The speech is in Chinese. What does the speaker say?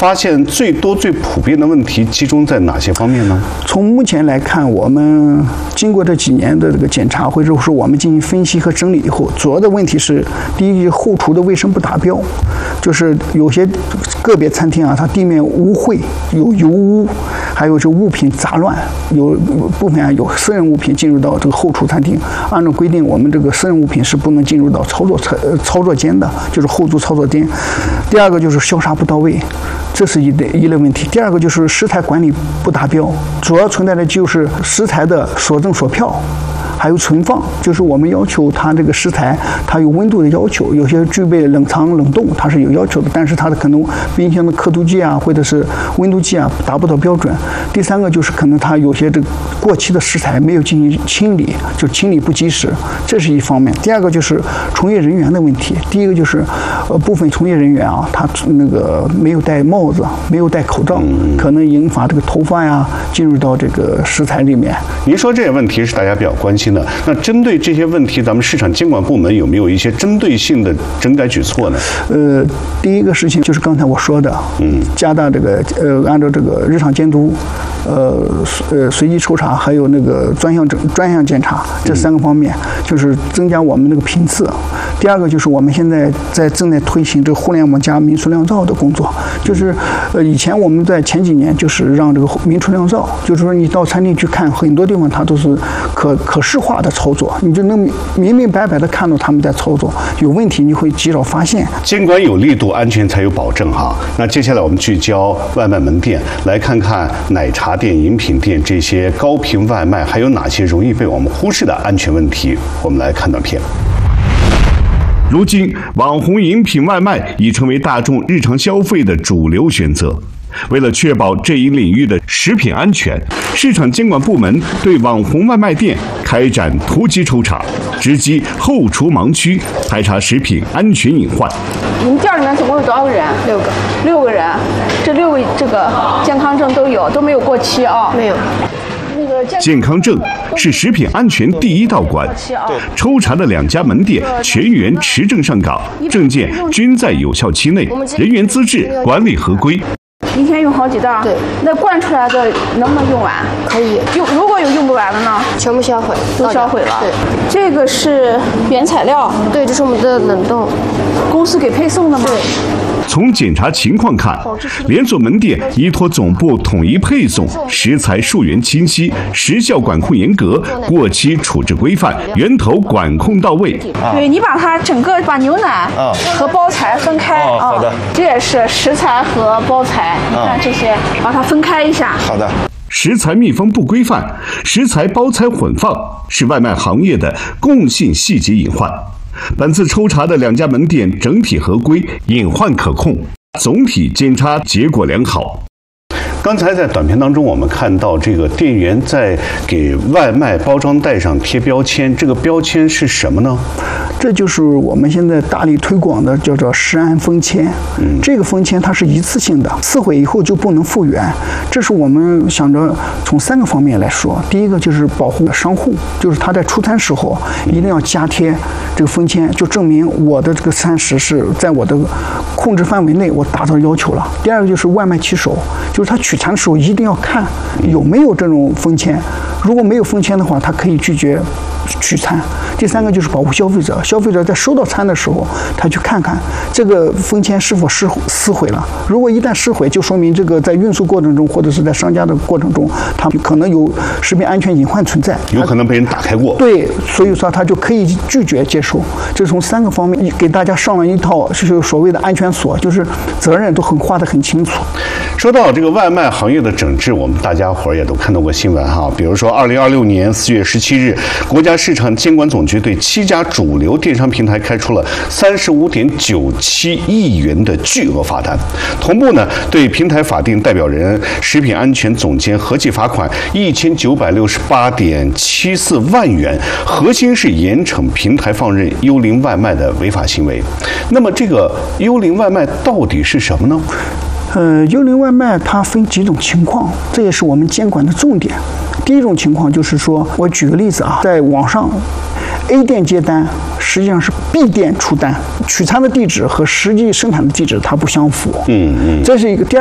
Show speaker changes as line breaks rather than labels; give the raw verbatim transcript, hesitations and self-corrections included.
发现最多、最普遍的问题集中在哪些方面呢？
从目前来看，我们经过这几年的这个检查，或者说我们进行分析和整理以后，主要的问题是：第一，后厨的卫生不达标，就是有些个别餐厅啊，它地面污秽，有油污，还有这物品杂乱，有部分啊有私人物品进入到这个后厨餐厅。按照规定，我们这个私人物品是不能进入到操作操操作间的，就是后厨操作间。第二个就是消杀不到位，这是一类一类问题。第二个就是食材管理不达标，主要存在的就是食材的所证所票。还有存放，就是我们要求它这个食材，它有温度的要求，有些具备冷藏冷冻，它是有要求的，但是它的可能冰箱的刻度计啊，或者是温度计啊，达不到标准。第三个就是可能它有些这个过期的食材没有进行清理，就清理不及时，这是一方面。第二个就是从业人员的问题，第一个就是呃部分从业人员啊，他那个没有戴帽子，没有戴口罩，可能引发这个头发呀进入到这个食材里面。
您说这些问题是大家比较关心的，那针对这些问题，咱们市场监管部门有没有一些针对性的整改举措呢？
呃，第一个事情就是刚才我说的，嗯，加大这个呃，按照这个日常监督，呃呃，随机抽查，还有那个专项整专项检查这三个方面，就是增加我们那个频次。第二个就是我们现在在正在推行这个互联网加民出酿造的工作，就是呃，以前我们在前几年就是让这个民出酿造，就是说你到餐厅去看，很多地方它都是可可视化的操作，你就能明明白白的看到他们在操作，有问题你会及早发现。
监管有力度，安全才有保证哈。那接下来我们聚焦外卖门店，来看看奶茶店、饮品店这些高频外卖还有哪些容易被我们忽视的安全问题。我们来看短片。如今，网红饮品外卖已成为大众日常消费的主流选择。为了确保这一领域的食品安全，市场监管部门对网红外卖店开展突击抽查，直击后厨盲区，排查食品安全隐患。
你们店里面总共有多少个人？六个，六个人，这六个这个健康证都有，都没有过期啊？
没有。
健康证是食品安全第一道关。抽查的两家门店全员持证上岗，证件均在有效期内，人员资质管理合规。
一天用好几袋，
对，
那灌出来的能不能用完？
可以。
用如果有用不完的呢？
全部销毁，
都销毁了。
对，
这个是原材料。
对，这是我们的冷冻，
公司给配送的吗？
对。
从检查情况看，连锁门店依托总部统一配送，食材溯源清晰，时效管控严格，过期处置规范，源头管控到位。
对，你把它整个把牛奶和包材分开啊。好的。这也是食材和包材，你看这些，把它分开一下。
好的。食材密封不规范，食材包材混放，是外卖行业的共性细节隐患。本次抽查的两家门店整体合规，隐患可控，总体检查结果良好。刚才在短片当中，我们看到这个店员在给外卖包装袋上贴标签，这个标签是什么呢？
这就是我们现在大力推广的，叫做食安封签。嗯，这个封签它是一次性的，撕毁以后就不能复原。这是我们想着从三个方面来说，第一个就是保护商户，就是他在出餐时候一定要加贴这个封签，就证明我的这个餐食是在我的控制范围内，我达到要求了。第二个就是外卖骑手，就是他取餐的时候一定要看有没有这种封签，如果没有封签的话，他可以拒绝取餐。第三个就是保护消费者，消费者在收到餐的时候，他去看看这个封签是否撕撕毁了。如果一旦撕毁，就说明这个在运输过程中或者是在商家的过程中，它可能有食品安全隐患存在，
有可能被人打开过。
对，所以说他就可以拒绝接受。这从三个方面给大家上了一套就是所谓的安全锁，就是责任都很划得很清楚。
说到这个外卖行业的整治，我们大家伙儿也都看到过新闻哈，比如说二零二六年四月十七日，国家市场监管总局对七家主流电商平台开出了三十五点九七亿元的巨额罚单，同步呢对平台法定代表人、食品安全总监合计罚款一千九百六十八点七四万元，核心是严惩平台放任幽灵外卖的违法行为。那么这个幽灵外卖到底是什么呢？
呃，幽灵外卖它分几种情况，这也是我们监管的重点。第一种情况就是说，我举个例子啊，在网上 A 店接单，实际上是 B 店出单，取餐的地址和实际生产的地址它不相符。嗯嗯，这是一个。第二